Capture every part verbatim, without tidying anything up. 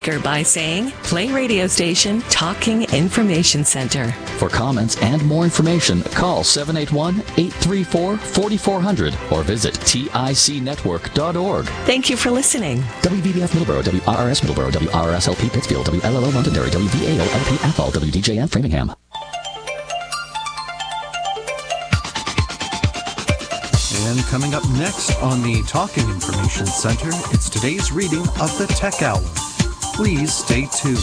By saying, play radio station Talking Information Center. For comments and more information, call seven eight one, eight three four, four four zero zero or visit tic network dot org. Thank you for listening. W V B F Middleborough, W R R S Middleborough, W R R S L P Pittsfield, W L L O Londonderry, W V A O L P Athol, W D J M Framingham. And coming up next on the Talking Information Center, it's today's reading of the Tech Hour. Please stay tuned.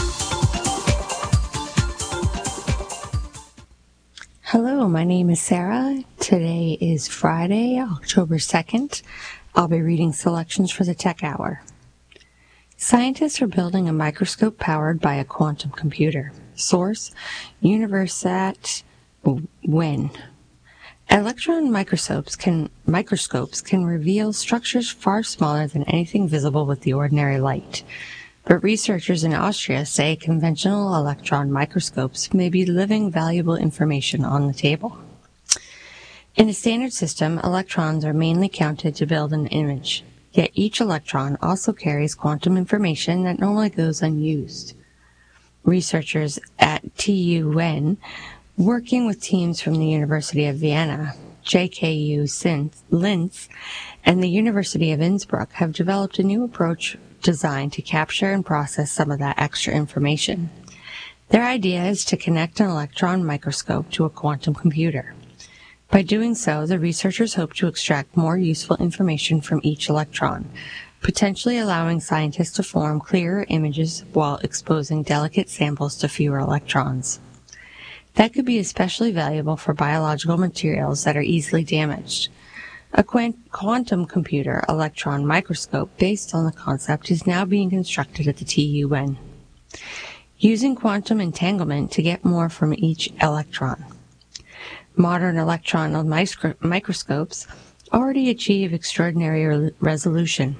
Hello, my name is Sarah. Today is Friday, October second. I'll be reading selections for the Tech Hour. Scientists are building a microscope powered by a quantum computer. Source, Universitat Wien. Electron microscopes can, microscopes can reveal structures far smaller than anything visible with the ordinary light. But researchers in Austria say conventional electron microscopes may be leaving valuable information on the table. In a standard system, electrons are mainly counted to build an image, yet each electron also carries quantum information that normally goes unused. Researchers at T U Wien, working with teams from the University of Vienna, J K U Linz, and the University of Innsbruck, have developed a new approach designed to capture and process some of that extra information. Their idea is to connect an electron microscope to a quantum computer. By doing so, the researchers hope to extract more useful information from each electron, potentially allowing scientists to form clearer images while exposing delicate samples to fewer electrons. That could be especially valuable for biological materials that are easily damaged. A quantum computer electron microscope based on the concept is now being constructed at the T U N, using quantum entanglement to get more from each electron. Modern electron microscopes already achieve extraordinary resolution.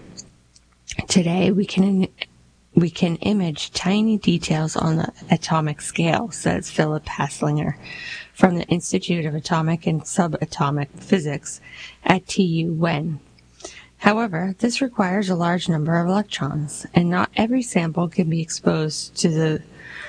Today, we can we can image tiny details on the atomic scale, says Philip Haslinger from the Institute of Atomic and Subatomic Physics at T U N. However, this requires a large number of electrons, and not every sample can be exposed to the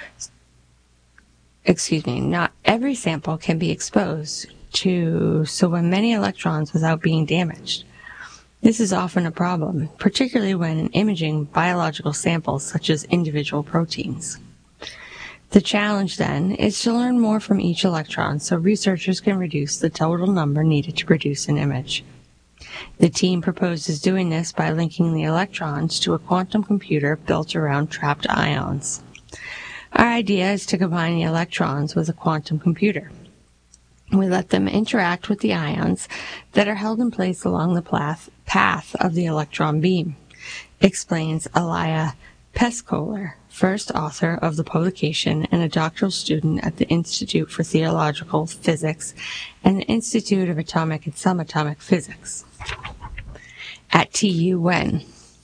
excuse me, not every sample can be exposed to so many electrons without being damaged. This is often a problem, particularly when imaging biological samples such as individual proteins. The challenge, then, is to learn more from each electron so researchers can reduce the total number needed to produce an image. The team proposes doing this by linking the electrons to a quantum computer built around trapped ions. Our idea is to combine the electrons with a quantum computer. We let them interact with the ions that are held in place along the path of the electron beam, explains Elia Peskoler, first author of the publication and a doctoral student at the Institute for Theoretical Physics and the Institute of Atomic and Subatomic Physics at T U N.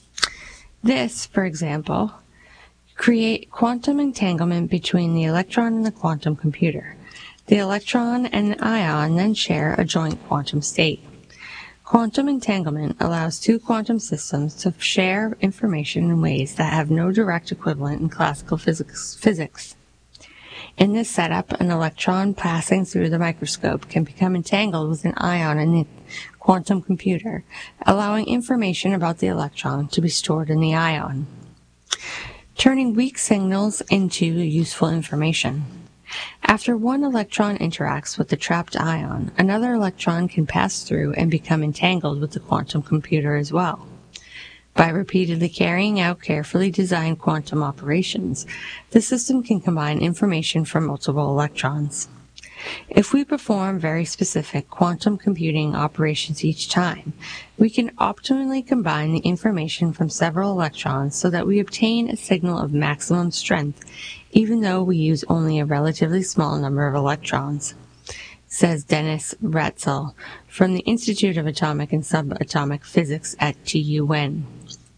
This, for example, create quantum entanglement between the electron and the quantum computer. The electron and the ion then share a joint quantum state. Quantum entanglement allows two quantum systems to share information in ways that have no direct equivalent in classical physics. physics. In this setup, an electron passing through the microscope can become entangled with an ion in the quantum computer, allowing information about the electron to be stored in the ion, turning weak signals into useful information. After one electron interacts with the trapped ion, another electron can pass through and become entangled with the quantum computer as well. By repeatedly carrying out carefully designed quantum operations, the system can combine information from multiple electrons. If we perform very specific quantum computing operations each time, we can optimally combine the information from several electrons so that we obtain a signal of maximum strength, even though we use only a relatively small number of electrons, says Dennis Ratzel from the Institute of Atomic and Subatomic Physics at T U N.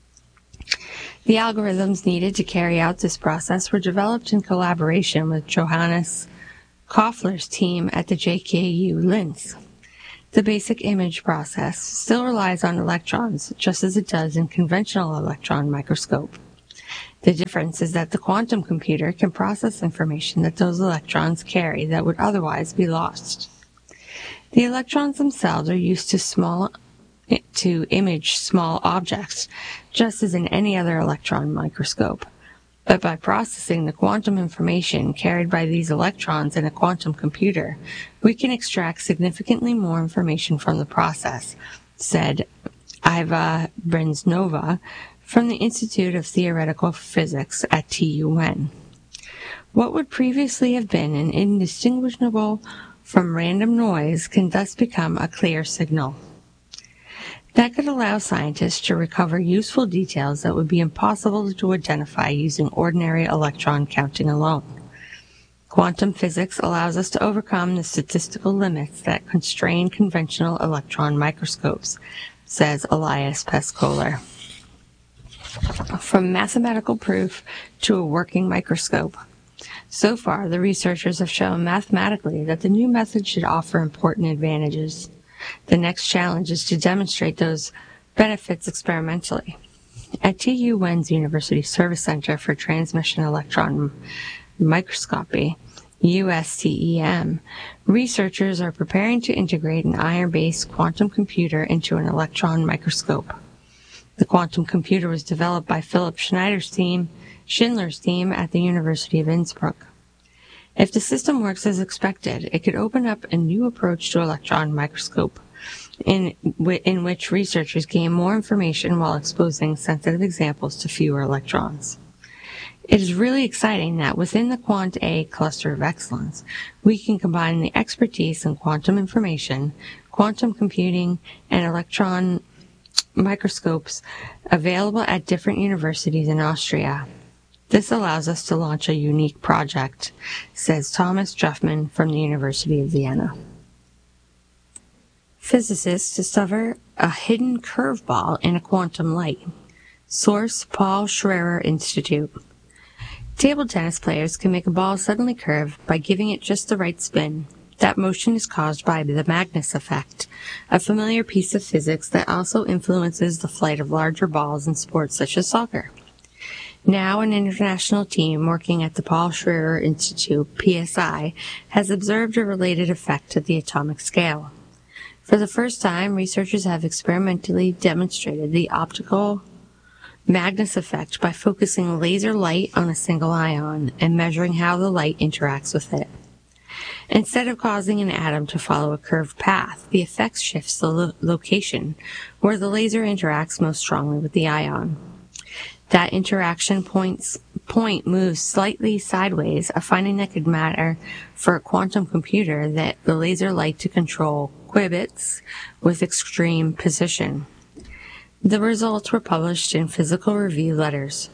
The algorithms needed to carry out this process were developed in collaboration with Johannes Koffler's team at the J K U Linz. The basic image process still relies on electrons, just as it does in conventional electron microscope. The difference is that the quantum computer can process information that those electrons carry that would otherwise be lost. The electrons themselves are used to small to image small objects, just as in any other electron microscope. But by processing the quantum information carried by these electrons in a quantum computer, we can extract significantly more information from the process, said Iva Brensnova from the Institute of Theoretical Physics at T U N. What would previously have been an indistinguishable from random noise can thus become a clear signal. That could allow scientists to recover useful details that would be impossible to identify using ordinary electron counting alone. Quantum physics allows us to overcome the statistical limits that constrain conventional electron microscopes, says Elias Peskoler. From mathematical proof to a working microscope. So far, the researchers have shown mathematically that the new method should offer important advantages. The next challenge is to demonstrate those benefits experimentally. At T U N's University Service Center for Transmission Electron Microscopy, U S T E M, researchers are preparing to integrate an iron-based quantum computer into an electron microscope. The quantum computer was developed by Philip Schneider's team, Schindler's team at the University of Innsbruck. If the system works as expected, it could open up a new approach to electron microscope, in, in which researchers gain more information while exposing sensitive examples to fewer electrons. It is really exciting that within the Quant A cluster of excellence, we can combine the expertise in quantum information, quantum computing, and electron microscopes available at different universities in Austria. This allows us to launch a unique project, says Thomas Druffman from the University of Vienna. Physicists discover a hidden curveball in a quantum light. Source: Paul Schrerer Institute. Table tennis players can make a ball suddenly curve by giving it just the right spin. That motion is caused by the Magnus effect, a familiar piece of physics that also influences the flight of larger balls in sports such as soccer. Now an international team working at the Paul Schrerer Institute, P S I, has observed a related effect at the atomic scale. For the first time, researchers have experimentally demonstrated the optical Magnus effect by focusing laser light on a single ion and measuring how the light interacts with it. Instead of causing an atom to follow a curved path, the effect shifts the lo- location where the laser interacts most strongly with the ion. That interaction points, point moves slightly sideways, a finding that could matter for a quantum computer that the laser light to control qubits with extreme precision. The results were published in Physical Review Letters.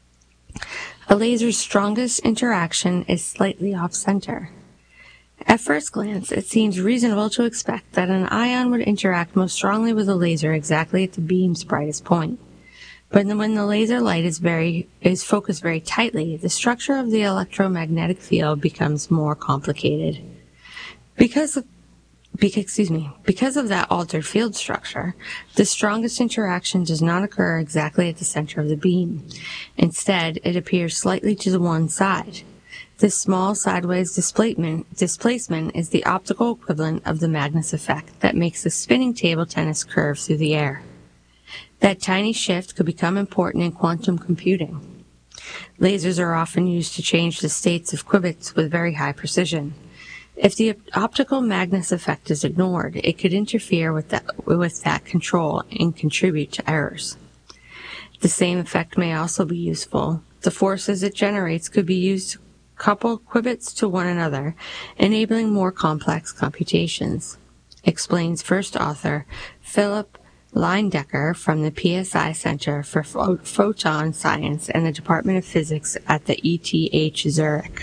A laser's strongest interaction is slightly off-center. At first glance, it seems reasonable to expect that an ion would interact most strongly with a laser exactly at the beam's brightest point. But when the laser light is very is focused very tightly, the structure of the electromagnetic field becomes more complicated. Because of, because, excuse me, because of that altered field structure, the strongest interaction does not occur exactly at the center of the beam. Instead, it appears slightly to the one side. This small sideways displacement, displacement is the optical equivalent of the Magnus effect that makes the spinning table tennis curve through the air. That tiny shift could become important in quantum computing. Lasers are often used to change the states of qubits with very high precision. If the optical Magnus effect is ignored, it could interfere with that, with that control and contribute to errors. The same effect may also be useful. The forces it generates could be used to couple qubits to one another, enabling more complex computations, explains first author Philip Leindecker from the P S I Center for Photon Science and the Department of Physics at the E T H Zurich.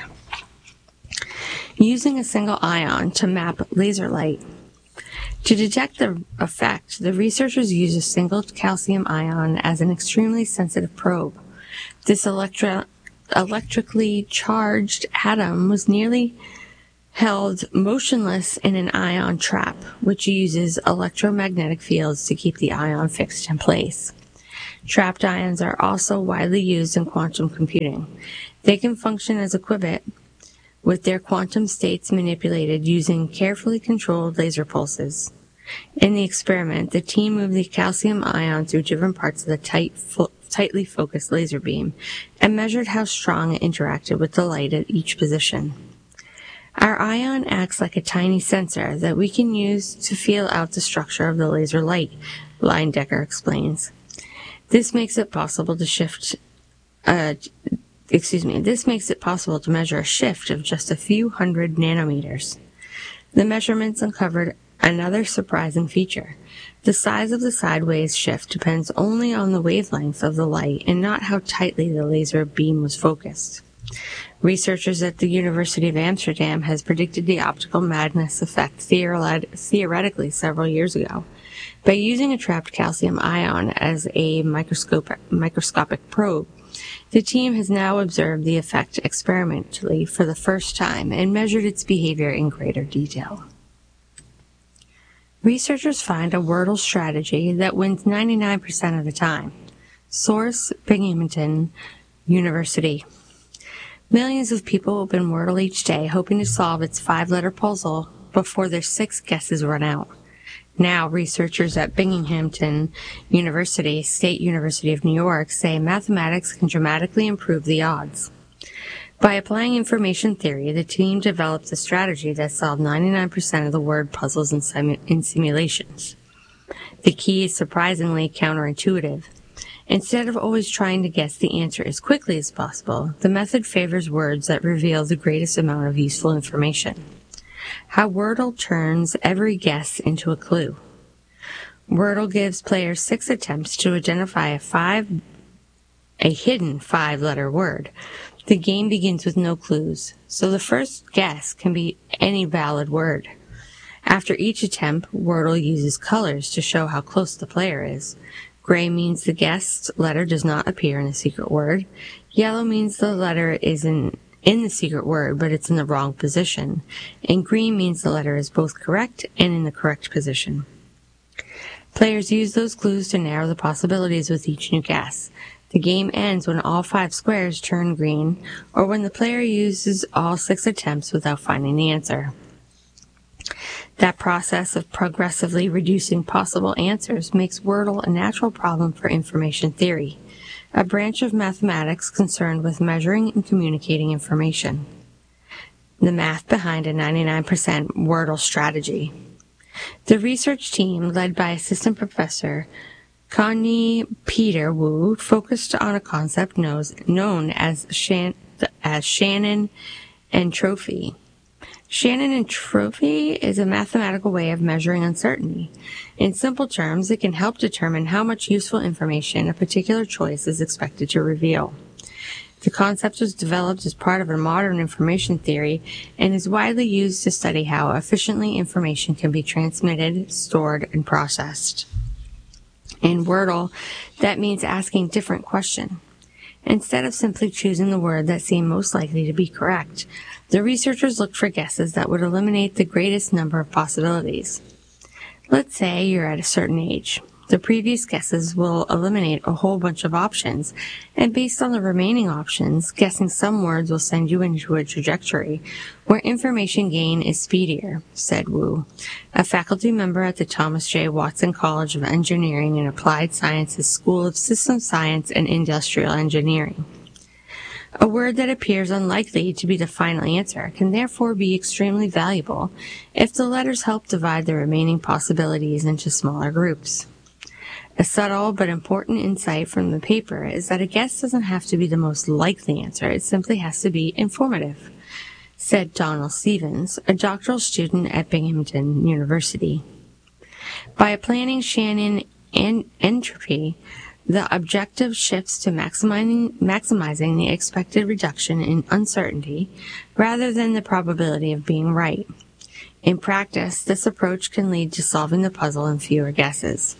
Using a single ion to map laser light. To detect the effect, the researchers used a single calcium ion as an extremely sensitive probe. This electro- electrically charged atom was nearly held motionless in an ion trap, which uses electromagnetic fields to keep the ion fixed in place. Trapped ions are also widely used in quantum computing. They can function as a qubit, with their quantum states manipulated using carefully controlled laser pulses. In the experiment, the team moved the calcium ion through different parts of the tight, fo- tightly focused laser beam and measured how strong it interacted with the light at each position. Our ion acts like a tiny sensor that we can use to feel out the structure of the laser light, Leyendecker explains. This makes it possible to shift, uh, excuse me, this makes it possible to measure a shift of just a few hundred nanometers. The measurements uncovered another surprising feature. The size of the sideways shift depends only on the wavelength of the light and not how tightly the laser beam was focused. Researchers at the University of Amsterdam has predicted the optical madness effect theoretically several years ago. By using a trapped calcium ion as a microscopic, microscopic probe, the team has now observed the effect experimentally for the first time and measured its behavior in greater detail. Researchers find a Wordle strategy that wins ninety-nine percent of the time. Source: Binghamton University. Millions of people open Wordle each day hoping to solve its five-letter puzzle before their six guesses run out. Now, researchers at Binghamton University, State University of New York, say mathematics can dramatically improve the odds. By applying information theory, the team developed a strategy that solved ninety-nine percent of the word puzzles in, simu- in simulations. The key is surprisingly counterintuitive. Instead of always trying to guess the answer as quickly as possible, the method favors words that reveal the greatest amount of useful information. How Wordle turns every guess into a clue. Wordle gives players six attempts to identify a five, a hidden five-letter word. The game begins with no clues, so the first guess can be any valid word. After each attempt, Wordle uses colors to show how close the player is. Gray means the guessed letter does not appear in the secret word. Yellow means the letter is in, in the secret word, but it's in the wrong position. And green means the letter is both correct and in the correct position. Players use those clues to narrow the possibilities with each new guess. The game ends when all five squares turn green, or when the player uses all six attempts without finding the answer. That process of progressively reducing possible answers makes Wordle a natural problem for information theory, a branch of mathematics concerned with measuring and communicating information. The math behind a ninety-nine percent Wordle strategy. The research team, led by Assistant Professor Connie Peter Wu, focused on a concept known as, Shan- as Shannon entropy. Shannon entropy is a mathematical way of measuring uncertainty. In simple terms, it can help determine how much useful information a particular choice is expected to reveal. The concept was developed as part of a modern information theory and is widely used to study how efficiently information can be transmitted, stored, and processed. In Wordle, that means asking different questions. Instead of simply choosing the word that seemed most likely to be correct, the researchers looked for guesses that would eliminate the greatest number of possibilities. Let's say you're at a certain age. The previous guesses will eliminate a whole bunch of options, and based on the remaining options, guessing some words will send you into a trajectory where information gain is speedier, said Wu, a faculty member at the Thomas J. Watson College of Engineering and Applied Sciences School of System Science and Industrial Engineering. A word that appears unlikely to be the final answer can therefore be extremely valuable if the letters help divide the remaining possibilities into smaller groups. A subtle but important insight from the paper is that a guess doesn't have to be the most likely answer, it simply has to be informative, said Donald Stevens, a doctoral student at Binghamton University. By applying Shannon en- entropy, the objective shifts to maximizing, maximizing the expected reduction in uncertainty rather than the probability of being right. In practice, this approach can lead to solving the puzzle in fewer guesses.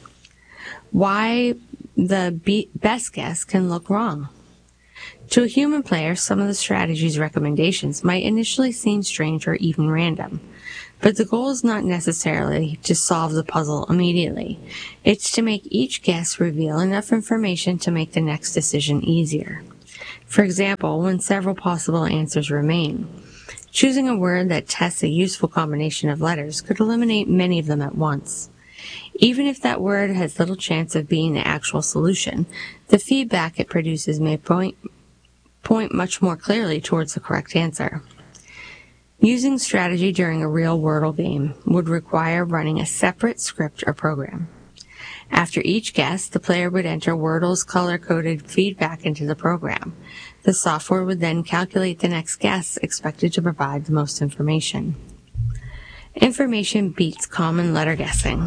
Why the be- best guess can look wrong. To a human player, some of the strategy's recommendations might initially seem strange or even random. But the goal is not necessarily to solve the puzzle immediately. It's to make each guess reveal enough information to make the next decision easier. For example, when several possible answers remain, choosing a word that tests a useful combination of letters could eliminate many of them at once. Even if that word has little chance of being the actual solution, the feedback it produces may point, point much more clearly towards the correct answer. Using strategy during a real Wordle game would require running a separate script or program. After each guess, the player would enter Wordle's color-coded feedback into the program. The software would then calculate the next guess expected to provide the most information. Information beats common letter guessing.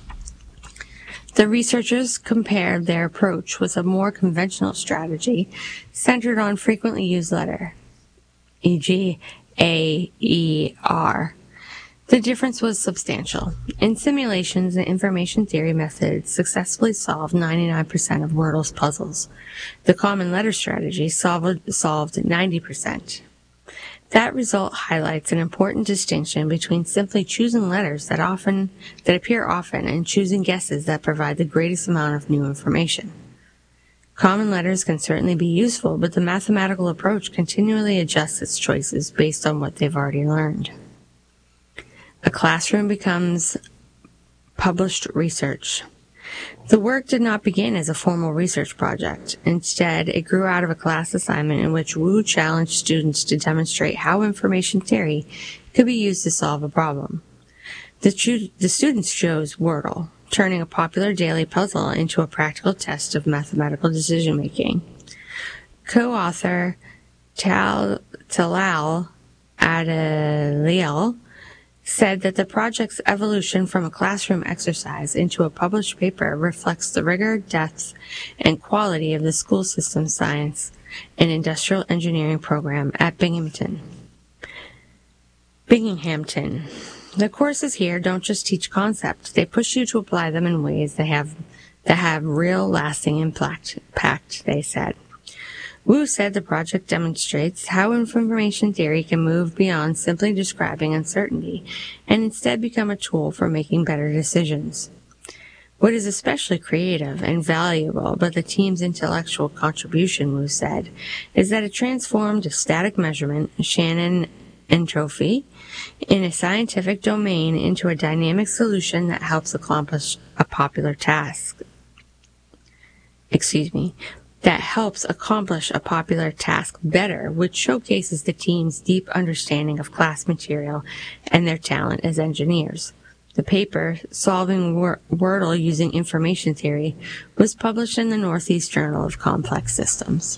The researchers compared their approach with a more conventional strategy centered on frequently used letter, for example, A, E, R. The difference was substantial. In simulations, the information theory method successfully solved ninety-nine percent of Wordle's puzzles. The common letter strategy solved, solved ninety percent. That result highlights an important distinction between simply choosing letters that often that appear often and choosing guesses that provide the greatest amount of new information. Common letters can certainly be useful, but the mathematical approach continually adjusts its choices based on what they've already learned. A classroom becomes published research. The work did not begin as a formal research project. Instead, it grew out of a class assignment in which Wu challenged students to demonstrate how information theory could be used to solve a problem. The, cho- the students chose Wordle, turning a popular daily puzzle into a practical test of mathematical decision-making. Co-author Tal- Talal Adeliel said that the project's evolution from a classroom exercise into a published paper reflects the rigor, depth, and quality of the school system science and industrial engineering program at Binghamton. Binghamton. The courses here don't just teach concepts, they push you to apply them in ways that have that have real lasting impact, impact, they said. Wu said the project demonstrates how information theory can move beyond simply describing uncertainty and instead become a tool for making better decisions. What is especially creative and valuable about the team's intellectual contribution, Wu said, is that it transformed a static measurement, Shannon entropy, in a scientific domain into a dynamic solution that helps accomplish a popular task. Excuse me. that helps accomplish a popular task better, which showcases the team's deep understanding of class material and their talent as engineers. The paper, Solving Wordle Using Information Theory, was published in the Northeast Journal of Complex Systems.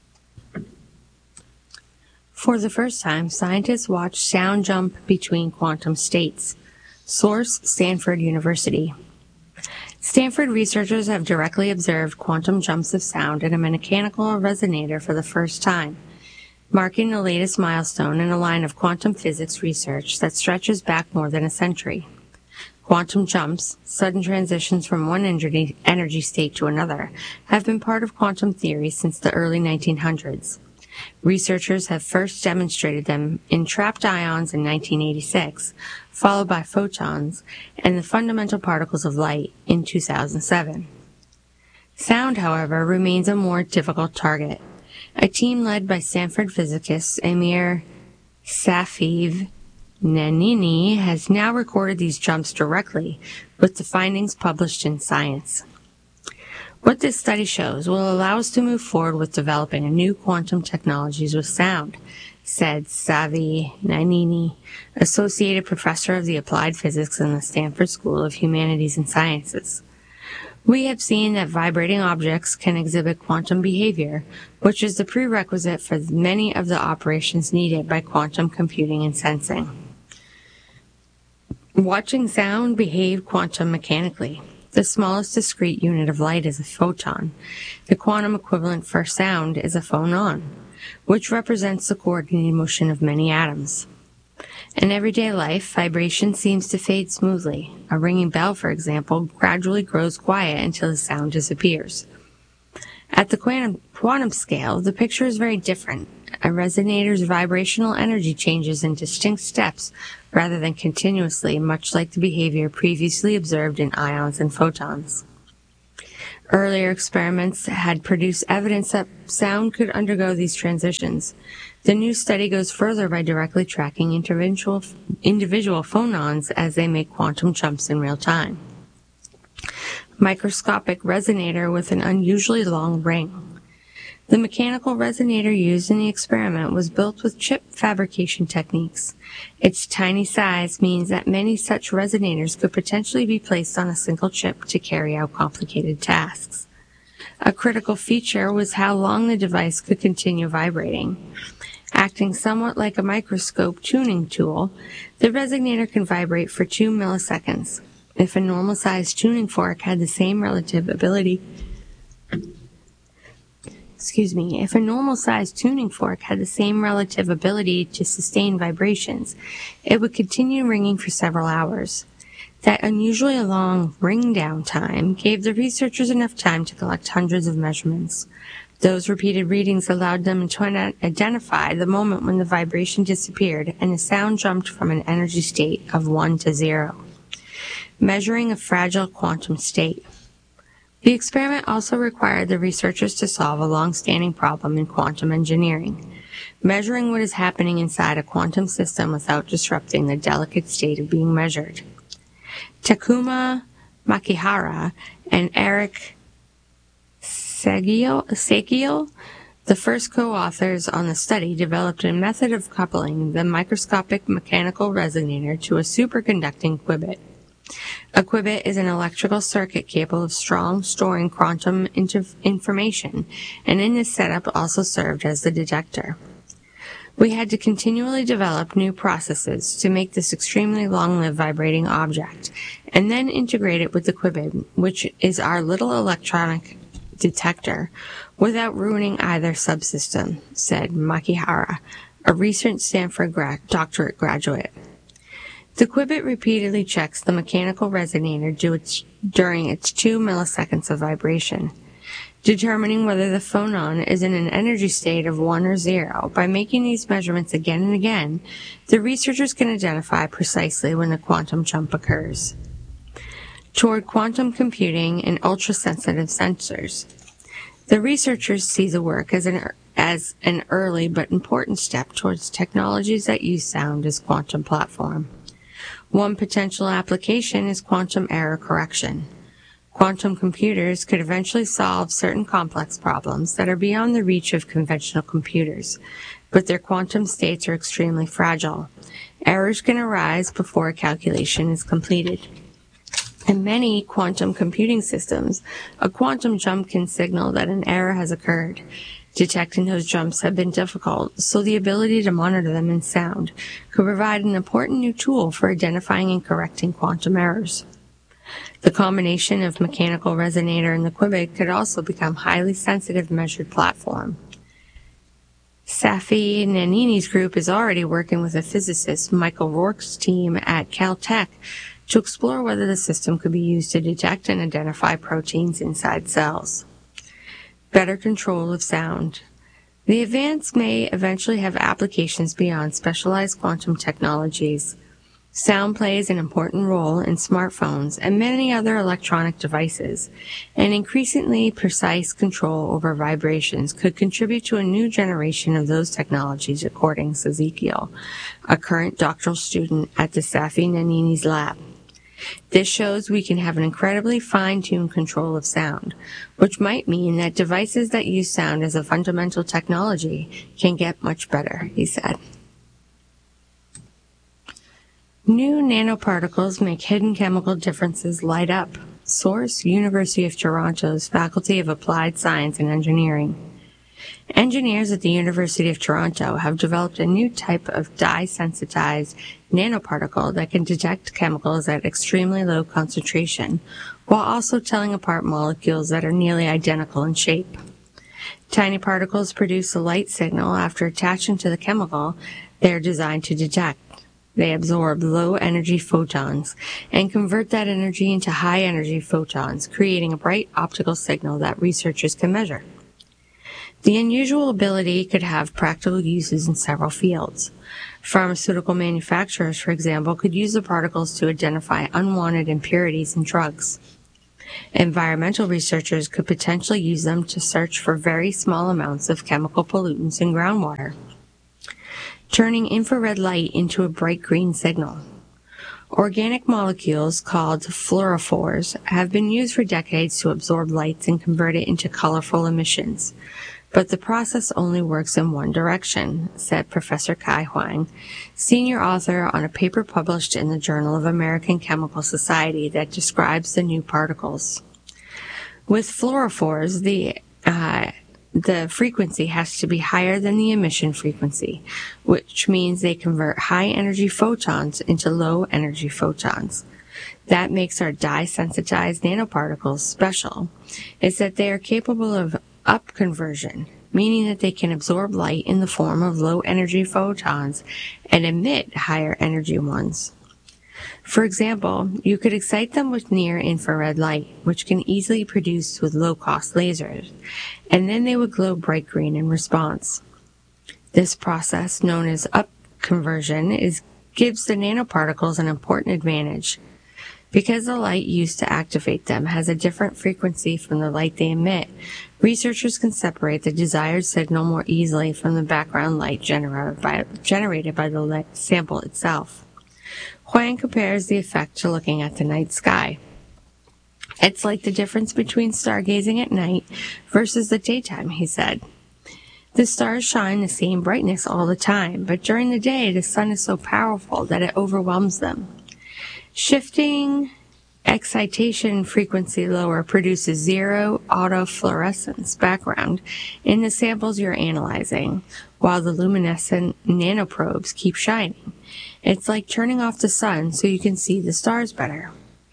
For the first time, scientists watched sound jump between quantum states. Source, Stanford University. Stanford researchers have directly observed quantum jumps of sound in a mechanical resonator for the first time, marking the latest milestone in a line of quantum physics research that stretches back more than a century. Quantum jumps, sudden transitions from one energy, energy state to another, have been part of quantum theory since the early nineteen hundreds. Researchers have first demonstrated them in trapped ions in nineteen eighty-six, followed by photons and the fundamental particles of light in two thousand seven. Sound, however, remains a more difficult target. A team led by Stanford physicist Amir Safiv Nanini has now recorded these jumps directly, with the findings published in Science. What this study shows will allow us to move forward with developing a new quantum technologies with sound, said Savi Nanini, Associated Professor of the Applied Physics in the Stanford School of Humanities and Sciences. We have seen that vibrating objects can exhibit quantum behavior, which is the prerequisite for many of the operations needed by quantum computing and sensing. Watching sound behave quantum mechanically. The smallest discrete unit of light is a photon. The quantum equivalent for sound is a phonon, which represents the coordinated motion of many atoms. In everyday life, vibration seems to fade smoothly. A ringing bell, for example, gradually grows quiet until the sound disappears. At the quantum, quantum scale, the picture is very different. A resonator's vibrational energy changes in distinct steps rather than continuously, much like the behavior previously observed in ions and photons. Earlier experiments had produced evidence that sound could undergo these transitions. The new study goes further by directly tracking individual, individual phonons as they make quantum jumps in real time. Microscopic resonator with an unusually long ring. The mechanical resonator used in the experiment was built with chip fabrication techniques. Its tiny size means that many such resonators could potentially be placed on a single chip to carry out complicated tasks. A critical feature was how long the device could continue vibrating. Acting somewhat like a microscope tuning tool, the resonator can vibrate for two milliseconds. If a normal-sized tuning fork had the same relative ability, excuse me, if a normal-sized tuning fork had the same relative ability to sustain vibrations, it would continue ringing for several hours. That unusually long ring down time gave the researchers enough time to collect hundreds of measurements. Those repeated readings allowed them to identify the moment when the vibration disappeared and the sound jumped from an energy state of one to zero. Measuring a fragile quantum state. The experiment also required the researchers to solve a long-standing problem in quantum engineering, measuring what is happening inside a quantum system without disrupting the delicate state of being measured. Takuma Makihara and Eric Segiel, the first co-authors on the study, developed a method of coupling the microscopic mechanical resonator to a superconducting qubit. A qubit is an electrical circuit capable of strong storing quantum information, and in this setup also served as the detector. We had to continually develop new processes to make this extremely long-lived vibrating object, and then integrate it with the qubit, which is our little electronic detector, without ruining either subsystem, said Makihara, a recent Stanford gra- doctorate graduate. The qubit repeatedly checks the mechanical resonator do its, during its two milliseconds of vibration, determining whether the phonon is in an energy state of one or zero. By making these measurements again and again, the researchers can identify precisely when a quantum jump occurs. Toward quantum computing and ultra-sensitive sensors. The researchers see the work as an, as an early but important step towards technologies that use sound as quantum platform. One potential application is quantum error correction. Quantum computers could eventually solve certain complex problems that are beyond the reach of conventional computers, but their quantum states are extremely fragile. Errors can arise before a calculation is completed. In many quantum computing systems, a quantum jump can signal that an error has occurred. Detecting those jumps have been difficult, so the ability to monitor them in sound could provide an important new tool for identifying and correcting quantum errors. The combination of mechanical resonator and the qubit could also become a highly sensitive measured platform. Safi Nannini's group is already working with a physicist, Michael Rourke's team at Caltech, to explore whether the system could be used to detect and identify proteins inside cells. Better control of sound. The advance may eventually have applications beyond specialized quantum technologies. Sound plays an important role in smartphones and many other electronic devices, and increasingly precise control over vibrations could contribute to a new generation of those technologies, according to Ezekiel, a current doctoral student at the Safi Nannini's lab. This shows we can have an incredibly fine-tuned control of sound, which might mean that devices that use sound as a fundamental technology can get much better, he said. New nanoparticles make hidden chemical differences light up. Source, University of Toronto's Faculty of Applied Science and Engineering. Engineers at the University of Toronto have developed a new type of dye-sensitized nanoparticle that can detect chemicals at extremely low concentration, while also telling apart molecules that are nearly identical in shape. Tiny particles produce a light signal after attaching to the chemical they are designed to detect. They absorb low-energy photons and convert that energy into high-energy photons, creating a bright optical signal that researchers can measure. The unusual ability could have practical uses in several fields. Pharmaceutical manufacturers, for example, could use the particles to identify unwanted impurities in drugs. Environmental researchers could potentially use them to search for very small amounts of chemical pollutants in groundwater, turning infrared light into a bright green signal. Organic molecules called fluorophores have been used for decades to absorb lights and convert it into colorful emissions. But the process only works in one direction, said Professor Kai Huang, senior author on a paper published in the Journal of American Chemical Society that describes the new particles. With fluorophores, the uh, the frequency has to be higher than the emission frequency, which means they convert high-energy photons into low-energy photons. That makes our dye-sensitized nanoparticles special, is that they are capable of up conversion, meaning that they can absorb light in the form of low-energy photons and emit higher-energy ones. For example, you could excite them with near-infrared light, which can easily be produced with low-cost lasers, and then they would glow bright green in response. This process, known as up conversion, is, gives the nanoparticles an important advantage. Because the light used to activate them has a different frequency from the light they emit, researchers can separate the desired signal more easily from the background light generated by, generated by the light sample itself. Huang compares the effect to looking at the night sky. It's like the difference between stargazing at night versus the daytime, he said. The stars shine the same brightness all the time, but during the day the sun is so powerful that it overwhelms them. Shifting excitation frequency lower produces zero autofluorescence background in the samples you're analyzing, while the luminescent nanoprobes keep shining. It's like turning off the sun so you can see the stars better.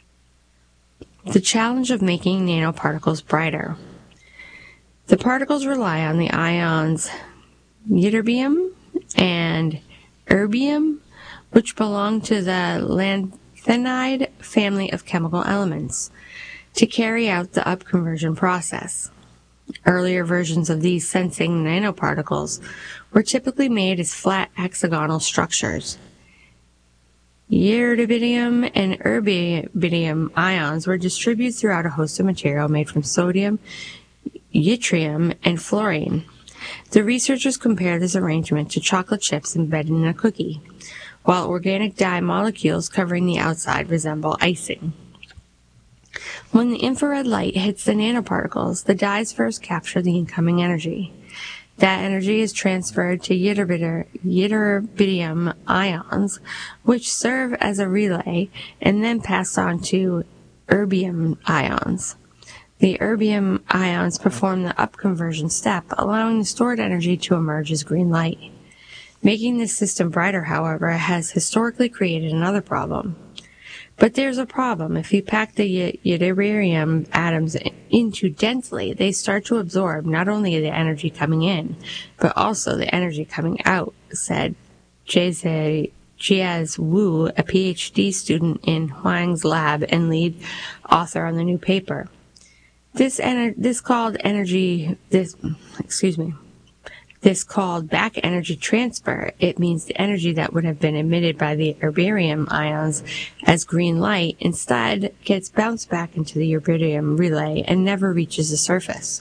The challenge of making nanoparticles brighter. The particles rely on the ions ytterbium and erbium, which belong to the lanthanide family of chemical elements, to carry out the upconversion process. Earlier versions of these sensing nanoparticles were typically made as flat hexagonal structures. Ytterbium and erbium ions were distributed throughout a host of material made from sodium, yttrium, and fluorine. The researchers compared this arrangement to chocolate chips embedded in a cookie, while organic dye molecules covering the outside resemble icing. When the infrared light hits the nanoparticles, the dyes first capture the incoming energy. That energy is transferred to ytterbium ions, which serve as a relay, and then passed on to erbium ions. The erbium ions perform the upconversion step, allowing the stored energy to emerge as green light. Making this system brighter, however, has historically created another problem. But there's a problem. If you pack the ytterium atoms in too densely, they start to absorb not only the energy coming in, but also the energy coming out, said Jiaz Wu, a P H D student in Huang's lab and lead author on the new paper. This ener- this called energy, this, excuse me, This called back energy transfer. It means the energy that would have been emitted by the erbium ions as green light instead gets bounced back into the erbium relay and never reaches the surface.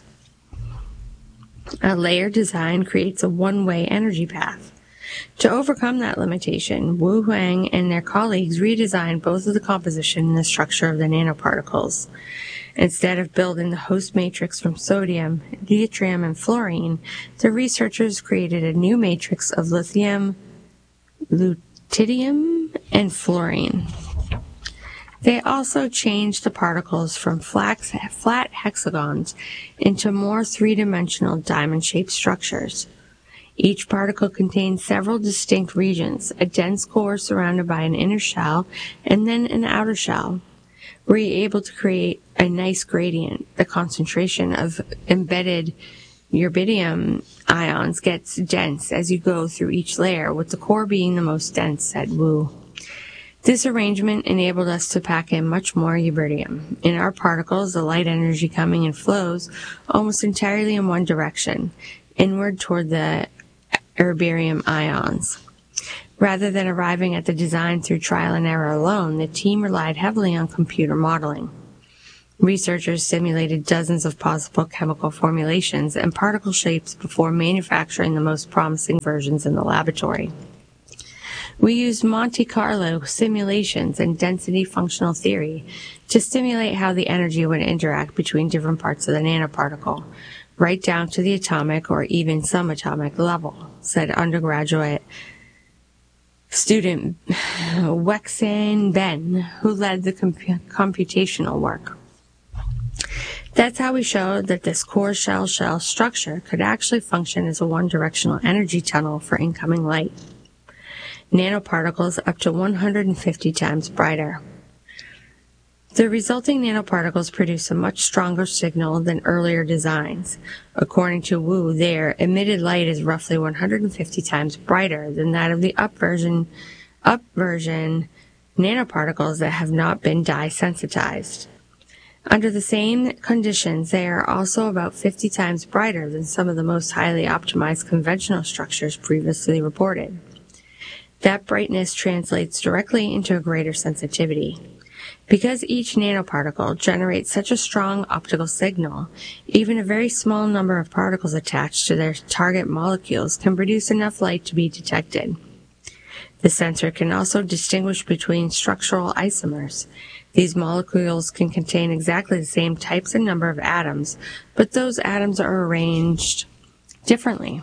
A layer design creates a one-way energy path. To overcome that limitation, Wu Huang and their colleagues redesigned both of the composition and the structure of the nanoparticles. Instead of building the host matrix from sodium, yttrium, and fluorine, the researchers created a new matrix of lithium, lutetium, and fluorine. They also changed the particles from flat, flat hexagons into more three-dimensional diamond-shaped structures. Each particle contains several distinct regions, a dense core surrounded by an inner shell, and then an outer shell. Were you able to create a nice gradient? The concentration of embedded erbium ions gets dense as you go through each layer, with the core being the most dense, said Wu. This arrangement enabled us to pack in much more yttrium. In our particles, the light energy coming in flows almost entirely in one direction, inward toward the yttrium ions. Rather than arriving at the design through trial and error alone, the team relied heavily on computer modeling. Researchers simulated dozens of possible chemical formulations and particle shapes before manufacturing the most promising versions in the laboratory. We used Monte Carlo simulations and density functional theory to simulate how the energy would interact between different parts of the nanoparticle, right down to the atomic or even subatomic level, said undergraduate student Wexan Ben, who led the comp- computational work. That's how we showed that this core shell-shell structure could actually function as a one-directional energy tunnel for incoming light. Nanoparticles up to one hundred fifty times brighter. The resulting nanoparticles produce a much stronger signal than earlier designs. According to Wu, their emitted light is roughly one hundred fifty times brighter than that of the up version, up version nanoparticles that have not been dye sensitized. Under the same conditions, they are also about fifty times brighter than some of the most highly optimized conventional structures previously reported. That brightness translates directly into a greater sensitivity. Because each nanoparticle generates such a strong optical signal, even a very small number of particles attached to their target molecules can produce enough light to be detected. The sensor can also distinguish between structural isomers. These molecules can contain exactly the same types and number of atoms, but those atoms are arranged differently.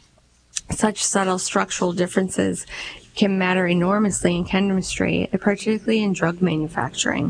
Such subtle structural differences can matter enormously in chemistry, particularly in drug manufacturing.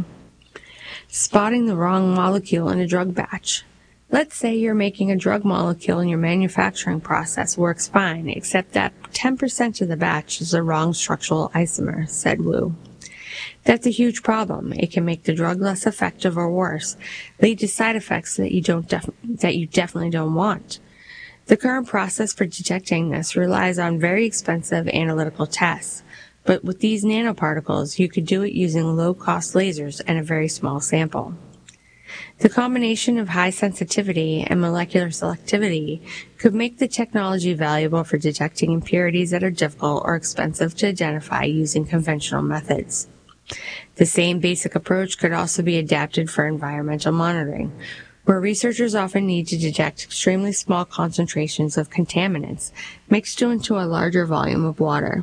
Spotting the wrong molecule in a drug batch. Let's say you're making a drug molecule and your manufacturing process works fine, except that ten percent of the batch is the wrong structural isomer, said Wu. That's a huge problem. It can make the drug less effective or worse, lead to side effects that you don't def- that you definitely don't want. The current process for detecting this relies on very expensive analytical tests, but with these nanoparticles, you could do it using low-cost lasers and a very small sample. The combination of high sensitivity and molecular selectivity could make the technology valuable for detecting impurities that are difficult or expensive to identify using conventional methods. The same basic approach could also be adapted for environmental monitoring, where researchers often need to detect extremely small concentrations of contaminants mixed into a larger volume of water.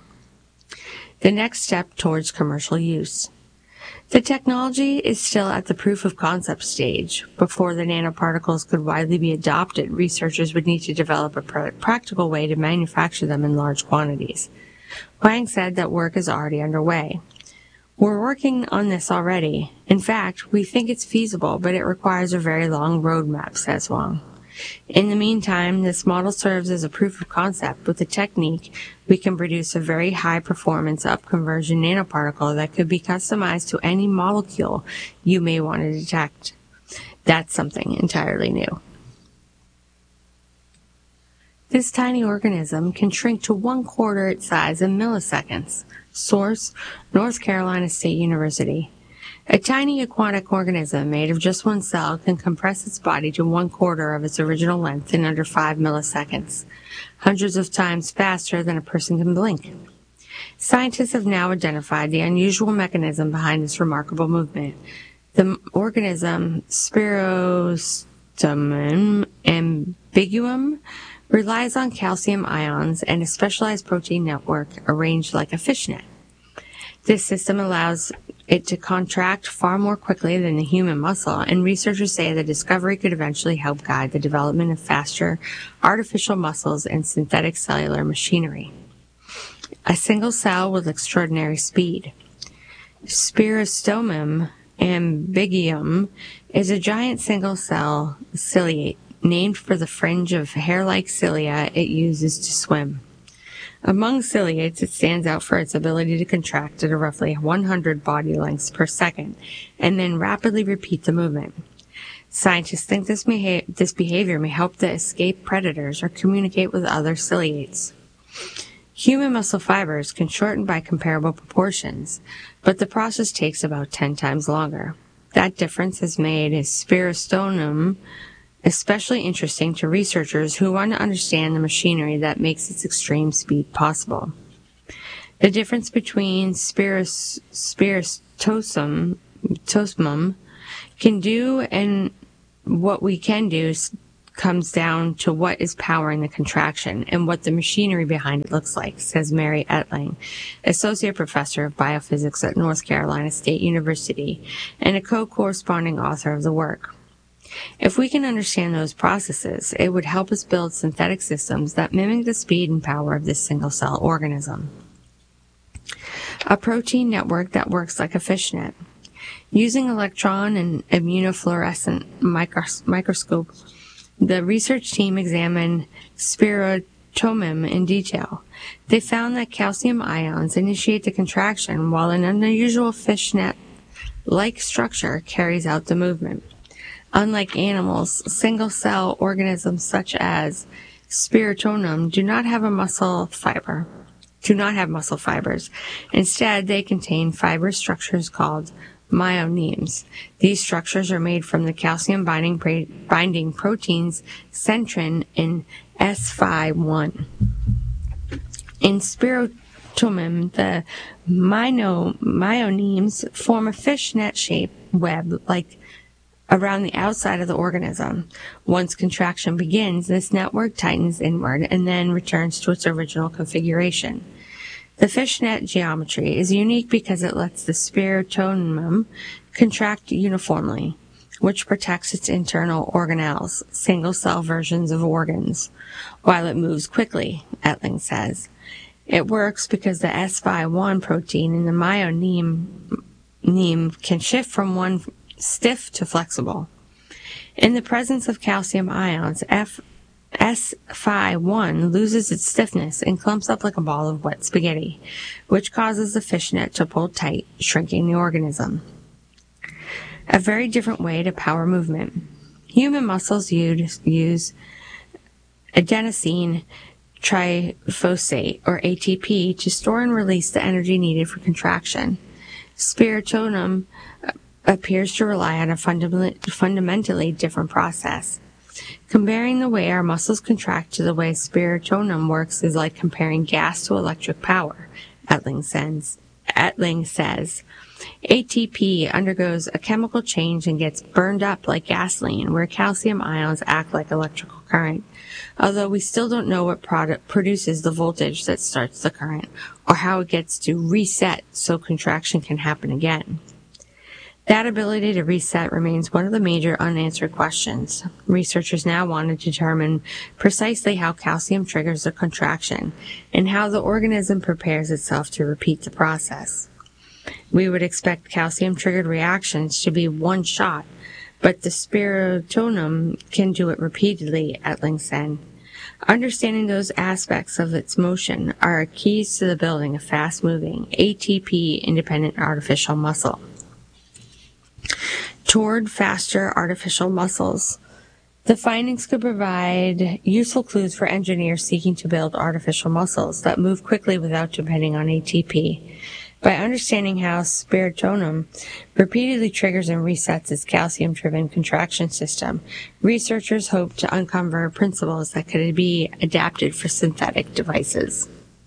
The next step towards commercial use. The technology is still at the proof of concept stage. Before the nanoparticles could widely be adopted, researchers would need to develop a pr- practical way to manufacture them in large quantities. Huang said that work is already underway. We're working on this already. In fact, we think it's feasible, but it requires a very long roadmap, says Wang. In the meantime, this model serves as a proof of concept. With the technique, we can produce a very high-performance up-conversion nanoparticle that could be customized to any molecule you may want to detect. That's something entirely new. This tiny organism can shrink to one quarter its size in milliseconds. Source, North Carolina State University. A tiny aquatic organism made of just one cell can compress its body to one quarter of its original length in under five milliseconds, hundreds of times faster than a person can blink. Scientists have now identified the unusual mechanism behind this remarkable movement. The organism Spirostomum ambiguum relies on calcium ions and a specialized protein network arranged like a fishnet. This system allows it to contract far more quickly than the human muscle, and researchers say the discovery could eventually help guide the development of faster artificial muscles and synthetic cellular machinery. A single cell with extraordinary speed. Spirostomum ambiguum is a giant single-cell ciliate named for the fringe of hair-like cilia it uses to swim. Among ciliates, it stands out for its ability to contract at a roughly one hundred body lengths per second and then rapidly repeat the movement. Scientists think this, may, this behavior may help to escape predators or communicate with other ciliates. Human muscle fibers can shorten by comparable proportions, but the process takes about ten times longer. That difference has made spirostomum especially interesting to researchers who want to understand the machinery that makes its extreme speed possible. The difference between spiros, spirostosum tosmum can do and what we can do comes down to what is powering the contraction and what the machinery behind it looks like, says Mary Etling, Associate Professor of Biophysics at North Carolina State University and a co-corresponding author of the work. If we can understand those processes, it would help us build synthetic systems that mimic the speed and power of this single-cell organism. A protein network that works like a fishnet. Using electron and immunofluorescent micros- microscope, the research team examined spirostomum in detail. They found that calcium ions initiate the contraction while an unusual fishnet-like structure carries out the movement. Unlike animals, single-cell organisms such as spirostomum do not have a muscle fiber, do not have muscle fibers. Instead, they contain fibrous structures called myonemes. These structures are made from the calcium binding, pra- binding proteins centrin and S F I one. In spirostomum, the myo- myonemes form a fishnet-shaped web like around the outside of the organism. Once contraction begins, this network tightens inward and then returns to its original configuration. The fishnet geometry is unique because it lets the spirostomum contract uniformly, which protects its internal organelles, single-cell versions of organs, while it moves quickly, Etling says. It works because the S F I one protein in the myoneme can shift from one stiff to flexible. In the presence of calcium ions, F- S F I one loses its stiffness and clumps up like a ball of wet spaghetti, which causes the fishnet to pull tight, shrinking the organism. A very different way to power movement. Human muscles use, use adenosine triphosphate, or A T P, to store and release the energy needed for contraction. Spirostomum appears to rely on a fundamentally, fundamentally different process. Comparing the way our muscles contract to the way spirostomum works is like comparing gas to electric power, Etling says. Etling says. A T P undergoes a chemical change and gets burned up like gasoline, where calcium ions act like electrical current, although we still don't know what product produces the voltage that starts the current, or how it gets to reset so contraction can happen again. That ability to reset remains one of the major unanswered questions. Researchers now want to determine precisely how calcium triggers the contraction and how the organism prepares itself to repeat the process. We would expect calcium-triggered reactions to be one shot, but the spirostomum can do it repeatedly, Etling said. Understanding those aspects of its motion are keys to the building of fast-moving, A T P-independent artificial muscle. Toward faster artificial muscles. The findings could provide useful clues for engineers seeking to build artificial muscles that move quickly without depending on A T P. By understanding how spirostomum repeatedly triggers and resets its calcium-driven contraction system, researchers hope to uncover principles that could be adapted for synthetic devices.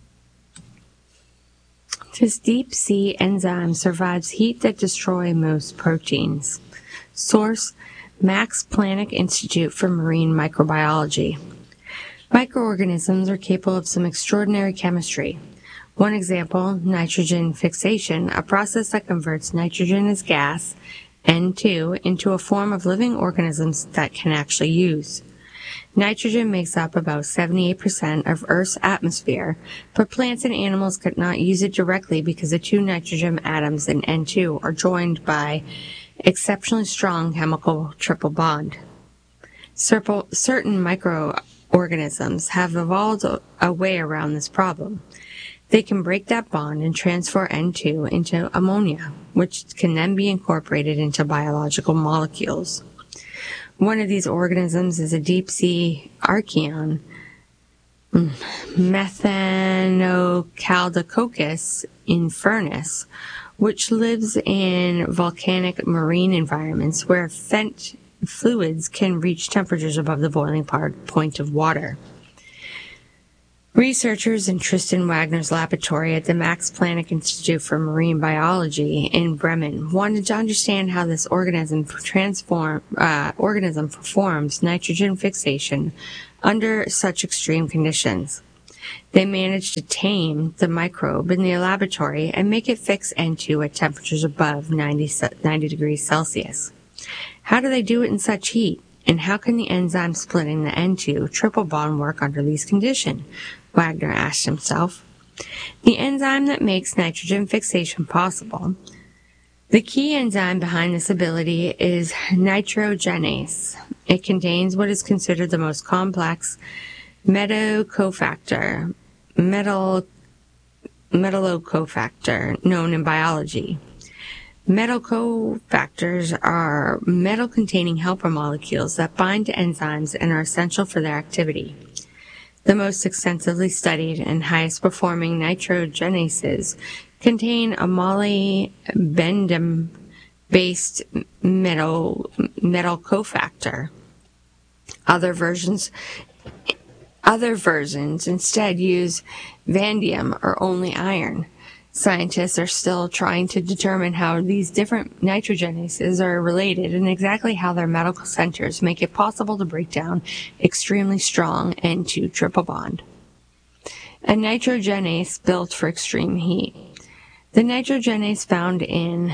This deep-sea enzyme survives heat that destroys most proteins. Source: Max Planck Institute for Marine Microbiology. Microorganisms are capable of some extraordinary chemistry. One example, nitrogen fixation, a process that converts nitrogen as gas, N two, into a form of living organisms that can actually use. Nitrogen makes up about seventy-eight percent of Earth's atmosphere, but plants and animals could not use it directly because the two nitrogen atoms in N two are joined by exceptionally strong chemical triple bond. Certain microorganisms have evolved a way around this problem. They can break that bond and transfer N two into ammonia, which can then be incorporated into biological molecules. One of these organisms is a deep-sea archaeon, Methanocaldococcus infernus, which lives in volcanic marine environments where vent fluids can reach temperatures above the boiling point of water. Researchers in Tristan Wagner's laboratory at the Max Planck Institute for Marine Biology in Bremen wanted to understand how this organism transform uh, organism performs nitrogen fixation under such extreme conditions. They managed to tame the microbe in the laboratory and make it fix N two at temperatures above ninety, ninety degrees Celsius. How do they do it in such heat? And how can the enzyme splitting the N two triple bond work under these conditions? Wagner asked himself. The enzyme that makes nitrogen fixation possible. The key enzyme behind this ability is nitrogenase. It contains what is considered the most complex metal cofactor, metal, metallocofactor known in biology. Metal cofactors are metal-containing helper molecules that bind to enzymes and are essential for their activity. The most extensively studied and highest performing nitrogenases contain a molybdenum-based metal, metal cofactor. Other versions, other versions instead use vanadium or only iron. Scientists are still trying to determine how these different nitrogenases are related and exactly how their metal centers make it possible to break down extremely strong N two triple bond. A nitrogenase built for extreme heat. The nitrogenase found in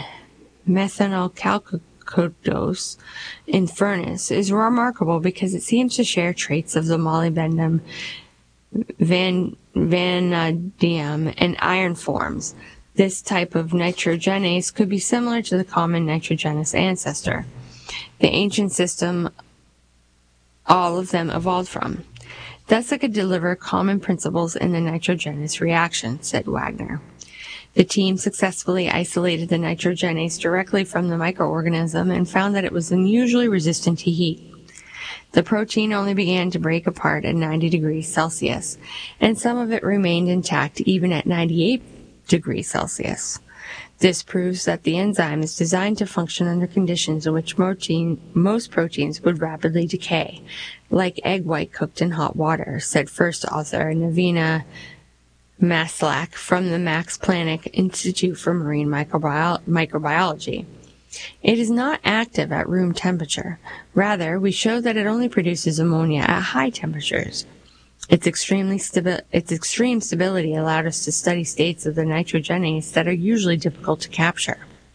methanocaldococcus infernus is remarkable because it seems to share traits of the molybdenum, van, vanadium, and iron forms. This type of nitrogenase could be similar to the common nitrogenous ancestor, the ancient system all of them evolved from. Thus, it could deliver common principles in the nitrogenous reaction, said Wagner. The team successfully isolated the nitrogenase directly from the microorganism and found that it was unusually resistant to heat. The protein only began to break apart at ninety degrees Celsius, and some of it remained intact even at ninety-eight degrees Celsius. This proves that the enzyme is designed to function under conditions in which protein, most proteins would rapidly decay, like egg white cooked in hot water, said first author Navina Maslach from the Max Planck Institute for Marine Microbiolo- Microbiology. It is not active at room temperature. Rather, we show that it only produces ammonia at high temperatures. Its, extremely stabi- its extreme stability allowed us to study states of the nitrogenase that are usually difficult to capture.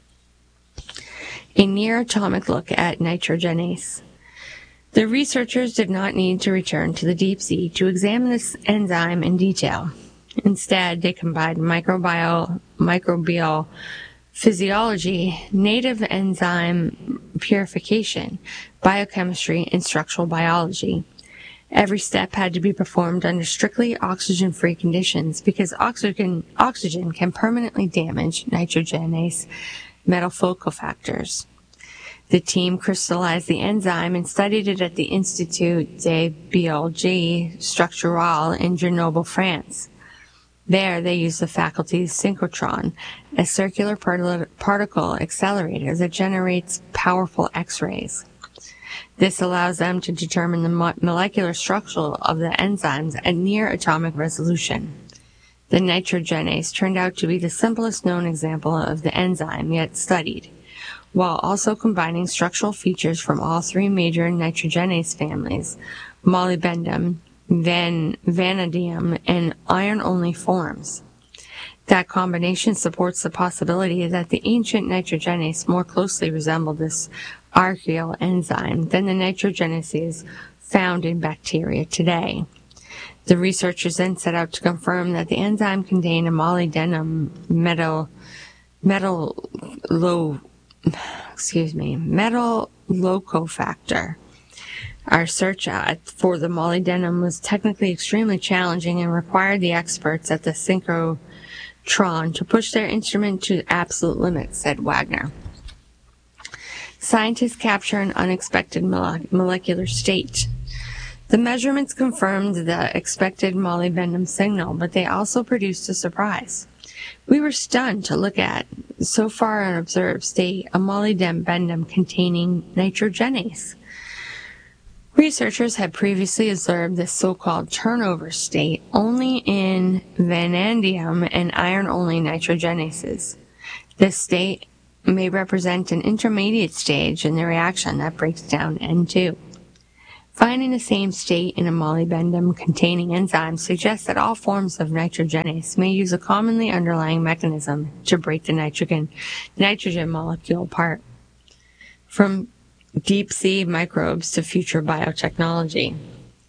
A near-atomic look at nitrogenase. The researchers did not need to return to the deep sea to examine this enzyme in detail. Instead, they combined microbial, microbial physiology, native enzyme purification, biochemistry, and structural biology. Every step had to be performed under strictly oxygen-free conditions because oxygen, oxygen can permanently damage nitrogenase metal cofactors. The team crystallized the enzyme and studied it at the Institut de Biologie Structurale in Grenoble, France. There, they used the faculty's synchrotron, a circular particle accelerator that generates powerful X-rays. This allows them to determine the molecular structure of the enzymes at near atomic resolution. The nitrogenase turned out to be the simplest known example of the enzyme yet studied, while also combining structural features from all three major nitrogenase families, molybdenum, Van, vanadium, and iron-only forms. That combination supports the possibility that the ancient nitrogenase more closely resembled this archaeal enzyme than the nitrogenases found in bacteria today. The researchers then set out to confirm that the enzyme contained a molybdenum metal, metal low, excuse me, metal locofactor. Our search for the molybdenum was technically extremely challenging and required the experts at the synchrotron to push their instrument to absolute limits, said Wagner. Scientists capture an unexpected molecular state. The measurements confirmed the expected molybdenum signal, but they also produced a surprise. We were stunned to look at, so far unobserved state, a molybdenum containing nitrogenase. Researchers had previously observed this so-called turnover state only in vanadium and iron-only nitrogenases. This state may represent an intermediate stage in the reaction that breaks down N two. Finding the same state in a molybdenum-containing enzyme suggests that all forms of nitrogenase may use a commonly underlying mechanism to break the nitrogen, nitrogen molecule apart. From deep-sea microbes to future biotechnology.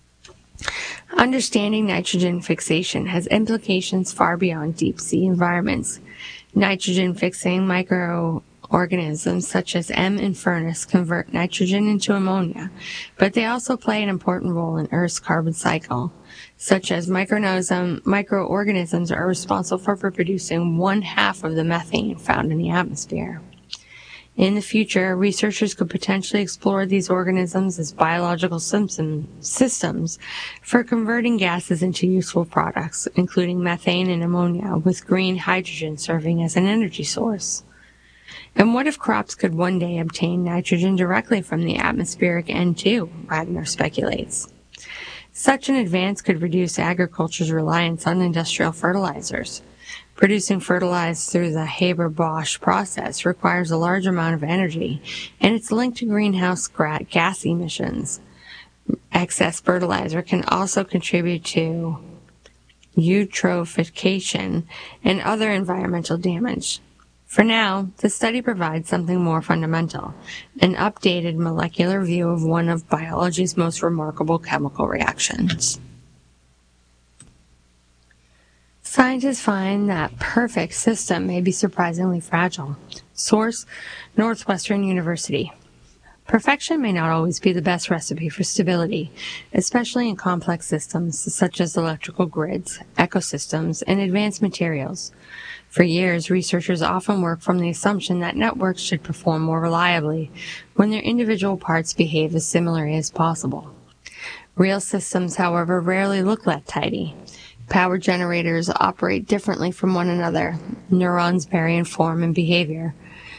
Understanding nitrogen fixation has implications far beyond deep-sea environments. Nitrogen-fixing microorganisms such as M. infernus convert nitrogen into ammonia, but they also play an important role in Earth's carbon cycle, such as microorganism, microorganisms are responsible for producing one half of the methane found in the atmosphere. In the future, researchers could potentially explore these organisms as biological systems for converting gases into useful products, including methane and ammonia, with green hydrogen serving as an energy source. And what if crops could one day obtain nitrogen directly from the atmospheric N two, Wagner speculates. Such an advance could reduce agriculture's reliance on industrial fertilizers. Producing fertilizer through the Haber-Bosch process requires a large amount of energy, and it's linked to greenhouse gas emissions. Excess fertilizer can also contribute to eutrophication and other environmental damage. For now, the study provides something more fundamental, an updated molecular view of one of biology's most remarkable chemical reactions. Scientists find that perfect system may be surprisingly fragile. Source, Northwestern University. Perfection may not always be the best recipe for stability, especially in complex systems such as electrical grids, ecosystems, and advanced materials. For years, researchers often work from the assumption that networks should perform more reliably when their individual parts behave as similarly as possible. Real systems, however, rarely look that tidy. Power generators operate differently from one another. Neurons vary in form and behavior.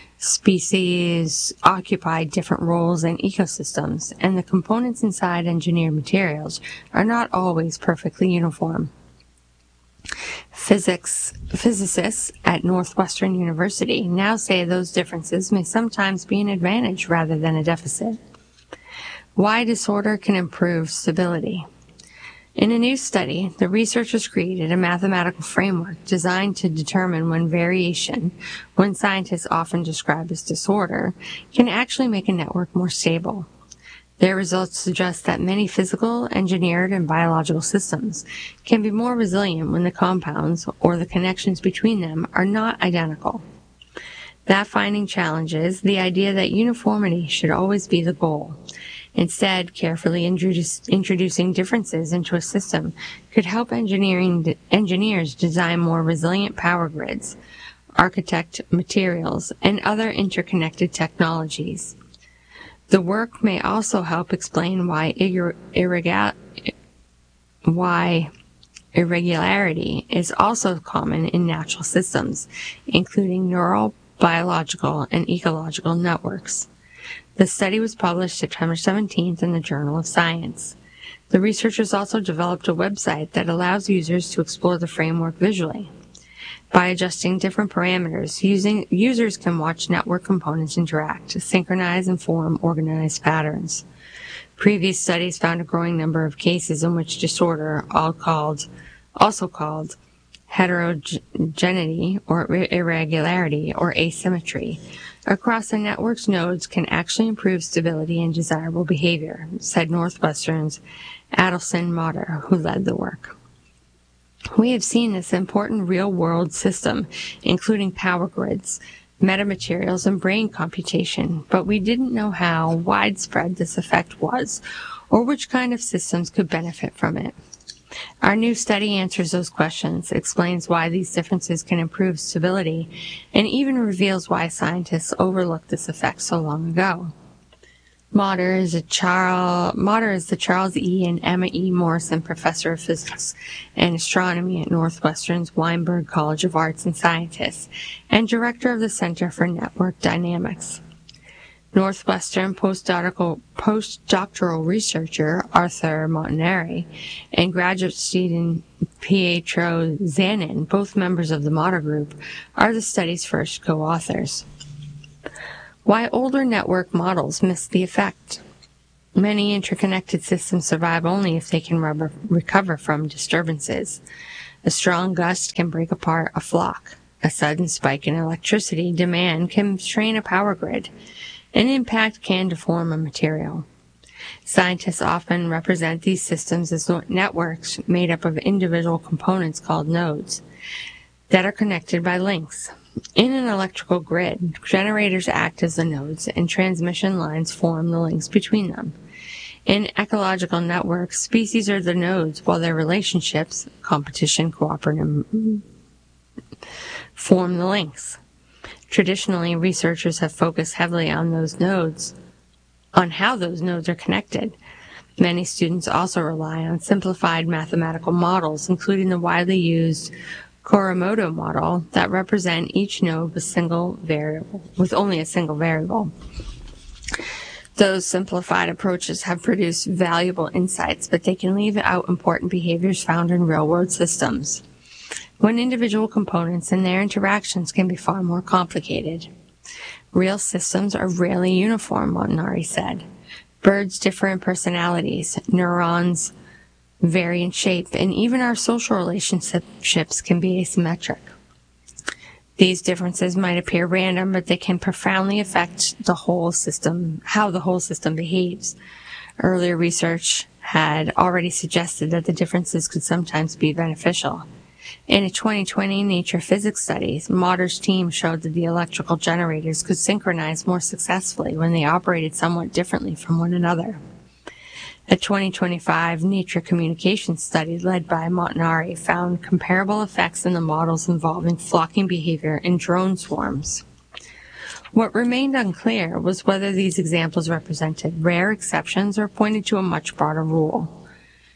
Species occupy different roles in ecosystems, and the components inside engineered materials are not always perfectly uniform. Physics, physicists at Northwestern University now say those differences may sometimes be an advantage rather than a deficit. Why disorder can improve stability. In a new study, the researchers created a mathematical framework designed to determine when variation, when scientists often describe as disorder, can actually make a network more stable. Their results suggest that many physical, engineered, and biological systems can be more resilient when the compounds, or the connections between them, are not identical. That finding challenges the idea that uniformity should always be the goal. Instead, carefully introduce, introducing differences into a system could help engineering engineers design more resilient power grids, architect materials, and other interconnected technologies. The work may also help explain why, irre, irrega, why irregularity is also common in natural systems, including neural, biological, and ecological networks. The study was published September seventeenth in the Journal of Science. The researchers also developed a website that allows users to explore the framework visually. By adjusting different parameters, using, users can watch network components interact, synchronize, and form organized patterns. Previous studies found a growing number of cases in which disorder, all called, also called heterogeneity or irregularity or asymmetry, across a network's nodes can actually improve stability and desirable behavior, said Northwestern's Adelson Motter, who led the work. We have seen this important real-world system, including power grids, metamaterials, and brain computation, but we didn't know how widespread this effect was, or which kind of systems could benefit from it. Our new study answers those questions, explains why these differences can improve stability, and even reveals why scientists overlooked this effect so long ago. Motter is a Charles Motter is the Charles E. and Emma E. Morrison Professor of Physics and Astronomy at Northwestern's Weinberg College of Arts and Sciences and Director of the Center for Network Dynamics. Northwestern postdoctoral, postdoctoral researcher Arthur Montanari and graduate student Pietro Zanin, both members of the Motter Group, are the study's first co-authors. Why older network models miss the effect. Many interconnected systems survive only if they can re- recover from disturbances. A strong gust can break apart a flock. A sudden spike in electricity demand can strain a power grid. An impact can deform a material. Scientists often represent these systems as networks made up of individual components called nodes that are connected by links. In an electrical grid, generators act as the nodes, and transmission lines form the links between them. In ecological networks, species are the nodes, while their relationships, competition, cooperative, form the links. Traditionally, researchers have focused heavily on those nodes, on how those nodes are connected. Many students also rely on simplified mathematical models, including the widely used Kuramoto model that represent each node with single variable, with only a single variable. Those simplified approaches have produced valuable insights, but they can leave out important behaviors found in real-world systems, when individual components and their interactions can be far more complicated. Real systems are rarely uniform, Montanari said. Birds differ in personalities, neurons vary in shape, and even our social relationships can be asymmetric. These differences might appear random, but they can profoundly affect the whole system, how the whole system behaves. Earlier research had already suggested that the differences could sometimes be beneficial. In a twenty twenty Nature Physics study, Motter's team showed that the electrical generators could synchronize more successfully when they operated somewhat differently from one another. A twenty twenty-five Nature Communications study led by Montanari found comparable effects in the models involving flocking behavior in drone swarms. What remained unclear was whether these examples represented rare exceptions or pointed to a much broader rule.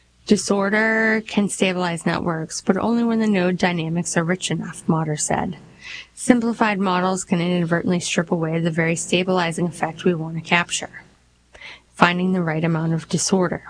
Disorder can stabilize networks, but only when the node dynamics are rich enough, Motter said. Simplified models can inadvertently strip away the very stabilizing effect we want to capture, finding the right amount of disorder.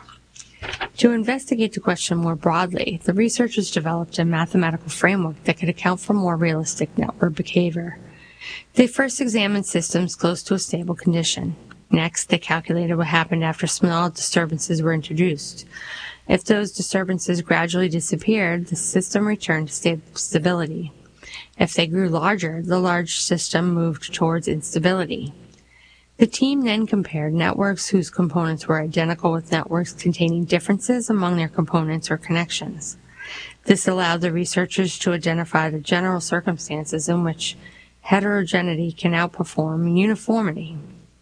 To investigate the question more broadly, the researchers developed a mathematical framework that could account for more realistic network behavior. They first examined systems close to a stable condition. Next, they calculated what happened after small disturbances were introduced. If those disturbances gradually disappeared, the system returned to sta- stability. If they grew larger, the large system moved towards instability. The team then compared networks whose components were identical with networks containing differences among their components or connections. This allowed the researchers to identify the general circumstances in which heterogeneity can outperform uniformity.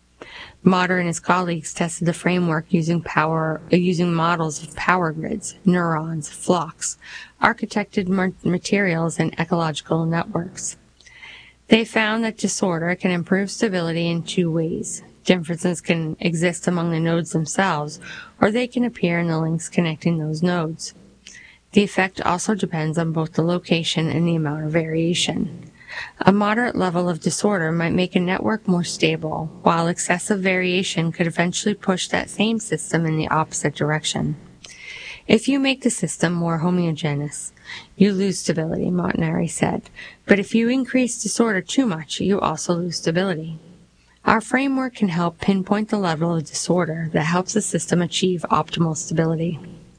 Motter and his colleagues tested the framework using power, uh, using models of power grids, neurons, flocks, architected ma- materials, and ecological networks. They found that disorder can improve stability in two ways. Differences can exist among the nodes themselves, or they can appear in the links connecting those nodes. The effect also depends on both the location and the amount of variation. A moderate level of disorder might make a network more stable, while excessive variation could eventually push that same system in the opposite direction. If you make the system more homogeneous, you lose stability, Montanari said. But if you increase disorder too much, you also lose stability. Our framework can help pinpoint the level of disorder that helps the system achieve optimal stability.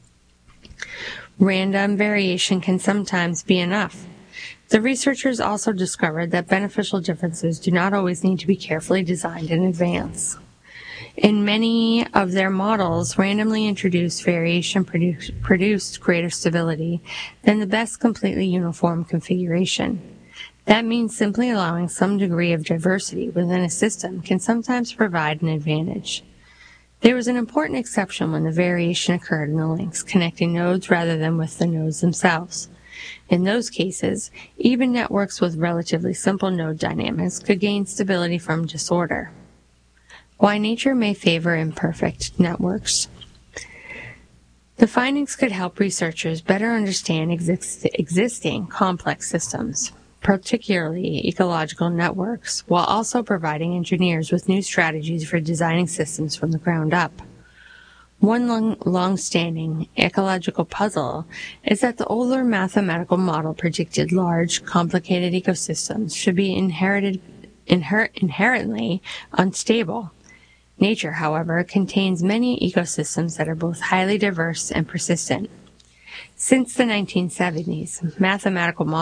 Random variation can sometimes be enough. The researchers also discovered that beneficial differences do not always need to be carefully designed in advance. In many of their models, randomly introduced variation produce, produced greater stability than the best completely uniform configuration. That means simply allowing some degree of diversity within a system can sometimes provide an advantage. There was an important exception when the variation occurred in the links connecting nodes rather than with the nodes themselves. In those cases, even networks with relatively simple node dynamics could gain stability from disorder. Why nature may favor imperfect networks. The findings could help researchers better understand exist- existing complex systems, particularly ecological networks, while also providing engineers with new strategies for designing systems from the ground up. One long, long-standing ecological puzzle is that the older mathematical model predicted large, complicated ecosystems should be inherited, inher- inherently unstable. Nature, however, contains many ecosystems that are both highly diverse and persistent. Since the nineteen seventies, mathematical models